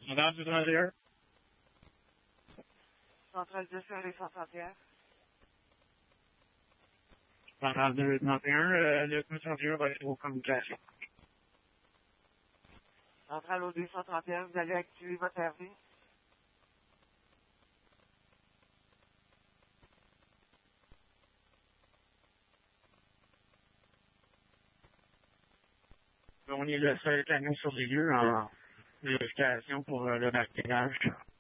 Madame du 31. Centrale 10 sur les 131. Centrale 231, le 231 va être aux communications. Centrale au 231, vous allez activer votre RV. On est le seul camion sur les lieux en vérification pour le marquage.